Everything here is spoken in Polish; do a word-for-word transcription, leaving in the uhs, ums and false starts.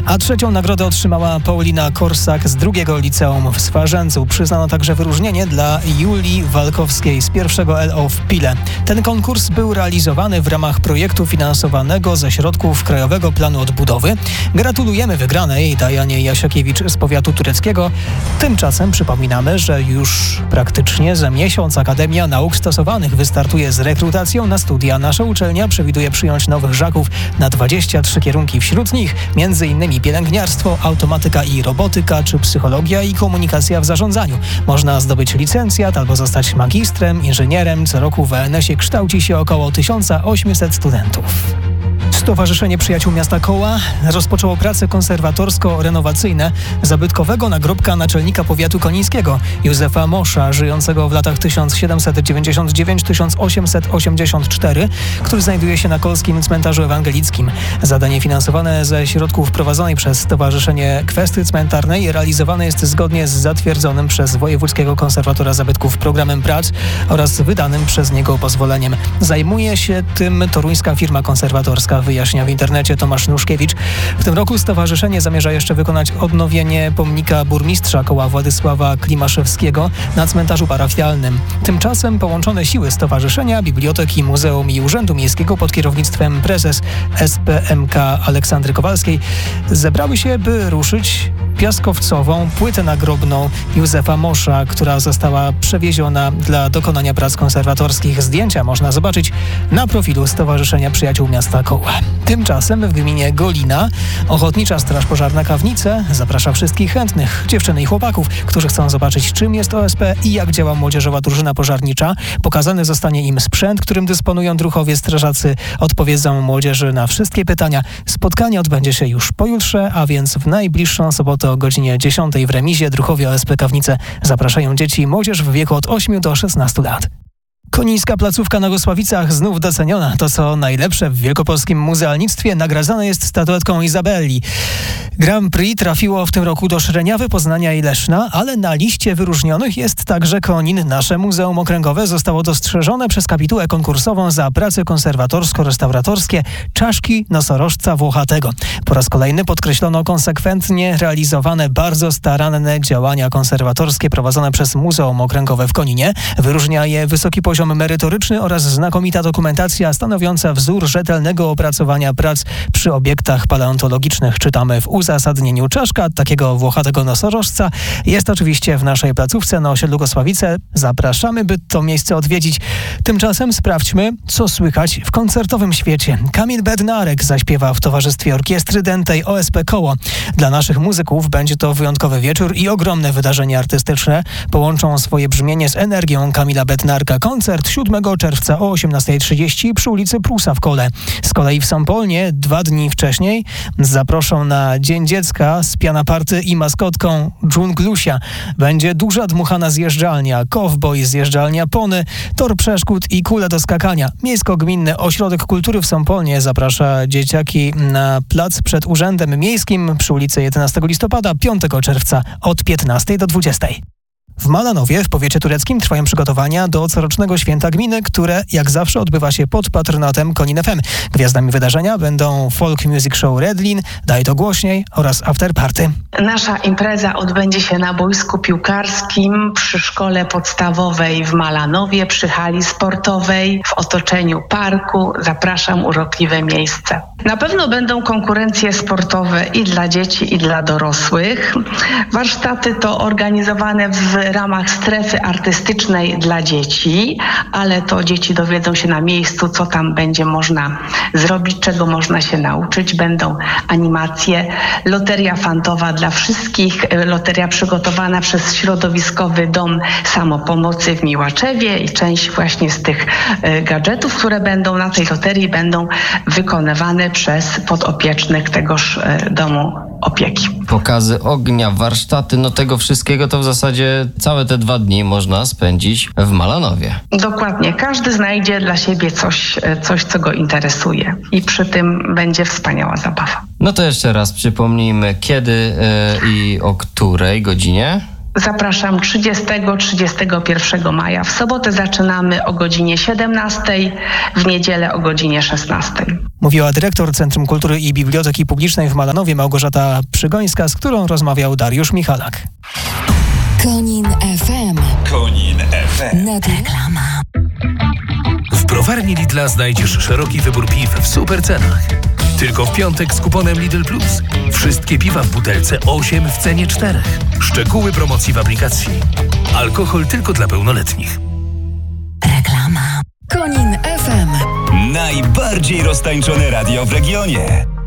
A trzecią nagrodę otrzymała Paulina Korsak z drugiego liceum w Swarzędzu. Przyznano także wyróżnienie dla Julii Walkowskiej z pierwszego L O w Pile. Ten konkurs był realizowany w ramach projektu finansowanego ze środków Krajowego Planu Odbudowy. Gratulujemy wygranej Dajanie Jasiakiewicz z powiatu tureckiego. Tymczasem przypominamy, że już praktycznie za miesiąc Akademia Nauk Stosowanych wystartuje z rekrutacją na studia. Nasza uczelnia przewiduje przyjąć nowych żaków na dwadzieścia trzy kierunki. Wśród nich między innymi pielęgniarstwo, automatyka i robotyka, czy psychologia i komunikacja w zarządzaniu. Można zdobyć licencjat albo zostać magistrem, inżynierem. Co roku w A N S-ie kształci się około tysiąc osiemset studentów. Stowarzyszenie Przyjaciół Miasta Koła rozpoczęło prace konserwatorsko-renowacyjne zabytkowego nagrobka naczelnika powiatu konińskiego Józefa Mosza, żyjącego w latach tysiąc siedemset dziewięćdziesiąt dziewięć do tysiąc osiemset osiemdziesiąt cztery, który znajduje się na Kolskim Cmentarzu Ewangelickim. Zadanie finansowane ze środków prowadzonej przez Stowarzyszenie Kwesty Cmentarnej realizowane jest zgodnie z zatwierdzonym przez Wojewódzkiego Konserwatora Zabytków programem prac oraz wydanym przez niego pozwoleniem. Zajmuje się tym toruńska firma konserwatorska, wyjaśnia w internecie Tomasz Nuszkiewicz. W tym roku stowarzyszenie zamierza jeszcze wykonać odnowienie pomnika burmistrza Koła Władysława Klimaszewskiego na cmentarzu parafialnym. Tymczasem połączone siły stowarzyszenia, biblioteki, muzeum i urzędu miejskiego pod kierownictwem prezes S P M K Aleksandry Kowalskiej zebrały się, by ruszyć piaskowcową płytę nagrobną Józefa Mosza, która została przewieziona dla dokonania prac konserwatorskich. Zdjęcia można zobaczyć na profilu Stowarzyszenia Przyjaciół Miasta Koła. Tymczasem w gminie Golina Ochotnicza Straż Pożarna Kawnice zaprasza wszystkich chętnych, dziewczyny i chłopaków, którzy chcą zobaczyć, czym jest O S P i jak działa młodzieżowa drużyna pożarnicza. Pokazany zostanie im sprzęt, którym dysponują druhowie strażacy. Odpowiedzą młodzieży na wszystkie pytania. Spotkanie odbędzie się już pojutrze, a więc w najbliższą sobotę o godzinie dziesiątej w remizie. Druhowie O S P Kawnice zapraszają dzieci i młodzież w wieku od ośmiu do szesnastu lat. Konińska placówka na Gosławicach znów doceniona. To, co najlepsze w wielkopolskim muzealnictwie, nagradzane jest statuetką Izabeli. Grand Prix trafiło w tym roku do Szreniawy, Poznania i Leszna, ale na liście wyróżnionych jest także Konin. Nasze Muzeum Okręgowe zostało dostrzeżone przez kapitułę konkursową za prace konserwatorsko-restauratorskie czaszki nosorożca włochatego. Po raz kolejny podkreślono konsekwentnie realizowane, bardzo staranne działania konserwatorskie prowadzone przez Muzeum Okręgowe w Koninie. Wyróżnia je wysoki poziom merytoryczny oraz znakomita dokumentacja stanowiąca wzór rzetelnego opracowania prac przy obiektach paleontologicznych. Czytamy w uzasadnieniu. Czaszka takiego włochatego nosorożca jest oczywiście w naszej placówce na osiedlu Gosławice. Zapraszamy, by to miejsce odwiedzić. Tymczasem sprawdźmy, co słychać w koncertowym świecie. Kamil Bednarek zaśpiewa w towarzystwie orkiestry dętej O S P Koło. Dla naszych muzyków będzie to wyjątkowy wieczór i ogromne wydarzenie artystyczne. Połączą swoje brzmienie z energią Kamila Bednarka. Koncert siódmego czerwca o osiemnastej trzydzieści przy ulicy Prusa w Kole. Z kolei w Sąpolnie dwa dni wcześniej zaproszą na Dzień Dziecka z pianoparty i maskotką Dżunglusia. Będzie duża dmuchana zjeżdżalnia, kowboj, zjeżdżalnia pony, tor przeszkód i kule do skakania. Miejsko-Gminny Ośrodek Kultury w Sąpolnie zaprasza dzieciaki na plac przed Urzędem Miejskim przy ulicy jedenastego listopada piątego czerwca od piętnastej do dwudziestej. W Malanowie w powiecie tureckim trwają przygotowania do corocznego święta gminy, które jak zawsze odbywa się pod patronatem Konin F M. Gwiazdami wydarzenia będą folk music show Redlin, Daj to głośniej oraz after party. Nasza impreza odbędzie się na boisku piłkarskim przy szkole podstawowej w Malanowie, przy hali sportowej, w otoczeniu parku. Zapraszam, urokliwe miejsce. Na pewno będą konkurencje sportowe i dla dzieci, i dla dorosłych. Warsztaty to organizowane w ramach strefy artystycznej dla dzieci, ale to dzieci dowiedzą się na miejscu, co tam będzie można zrobić, czego można się nauczyć. Będą animacje, loteria fantowa dla wszystkich, loteria przygotowana przez Środowiskowy Dom Samopomocy w Miłaczewie i część właśnie z tych gadżetów, które będą na tej loterii, będą wykonywane przez podopiecznych tegoż domu opieki. Pokazy ognia, warsztaty, no tego wszystkiego to w zasadzie całe te dwa dni można spędzić w Malanowie. Dokładnie. Każdy znajdzie dla siebie coś, coś co go interesuje i przy tym będzie wspaniała zabawa. No to jeszcze raz przypomnijmy, kiedy yy, i o której godzinie? Zapraszam trzydziestego trzydziestego pierwszego maja. W sobotę zaczynamy o godzinie siedemnastej, w niedzielę o godzinie szesnastej. Mówiła dyrektor Centrum Kultury i Biblioteki Publicznej w Malanowie Małgorzata Przygońska, z którą rozmawiał Dariusz Michalak. Konin F M. Konin F M. Net reklama. W browarni Lidla znajdziesz szeroki wybór piw w super cenach. Tylko w piątek z kuponem Lidl Plus. Wszystkie piwa w butelce osiem w cenie czterech. Szczegóły promocji w aplikacji. Alkohol tylko dla pełnoletnich. Reklama. Konin F M. Najbardziej roztańczone radio w regionie.